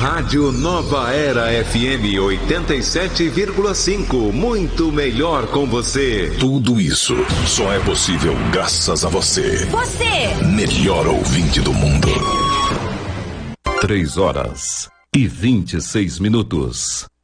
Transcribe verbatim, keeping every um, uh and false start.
Rádio Nova Era F M oitenta e sete vírgula cinco. Muito melhor com você. Tudo isso só é possível graças a você. Você! Melhor ouvinte do mundo. Três horas e vinte e seis minutos.